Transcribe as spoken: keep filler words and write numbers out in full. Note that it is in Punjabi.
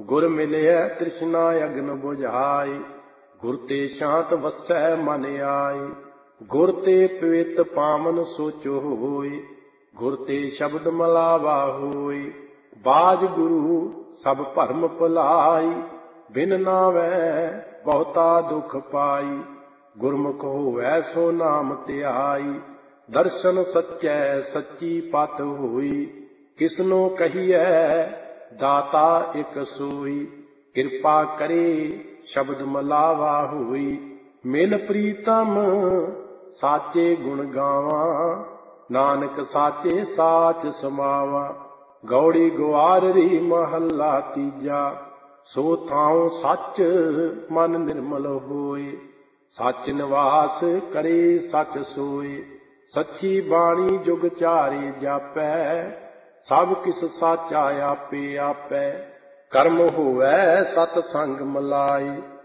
ਗੁਰ ਮਿਲਿਆ ਤ੍ਰਿਸ਼ਨਾ ਅਗਨ ਬੁਝਾਈ, ਗੁਰ ਤੇ ਸ਼ਾਂਤ ਵਸੈ ਮਨ ਆਈ। ਗੁਰ ਤੇ ਪਵਿੱਤ ਪਾਵਨ ਸੋਚੋ ਹੋਈ, ਗੁਰ ਤੇ ਸ਼ਬਦ ਮਲਾਵਾ ਹੋਈ। ਬਾਜ ਗੁਰੂ ਸਭ ਭਰਮ ਭੁਲਾਈ, ਬਿਨ ਨਾਵੈ ਬਹੁਤਾ ਦੁਖ ਪਾਈ। ਗੁਰਮੁਖ ਹੋਵੈ ਸੋ ਨਾਮ ਧਿਆਈ, ਦਰਸ਼ਨ ਸੱਚੈ ਸੱਚੀ ਪਤ ਹੋਈ। ਕਿਸਨੋ ਕਹੀਐ ਦਾਤਾ ਇਕ ਸੋਈ, ਕਿਰਪਾ ਕਰੇ ਸ਼ਬਦ ਮਲਾਵਾ ਹੋਈ। ਮਿਲ ਪ੍ਰੀਤਮ ਸਾਚੇ ਗੁਣ ਗਾਵਾਂ, ਨਾਨਕ ਸਾਚੇ ਸਾਚ ਸਮਾਵਾ। ਗੌੜੀ ਗੁਆਰਰੀ ਮਹੱਲਾ ਤੀਜਾ, ਸੋ ਥਾਉ ਸੱਚ ਮਨ ਨਿਰਮਲ ਹੋਏ। ਸੱਚ ਨਿਵਾਸ ਕਰੇ ਸੱਚ ਸੋਏ, ਸੱਚੀ ਬਾਣੀ ਜੁਗ ਚਾਰੇ ਜਾਪੈ। ਸਭ ਕਿਸ ਸਾਚਾ ਆਪੇ ਆਪੈ, ਕਰਮ ਹੋਵੈ ਸਤ ਸੰਗ ਮਲਾਈ।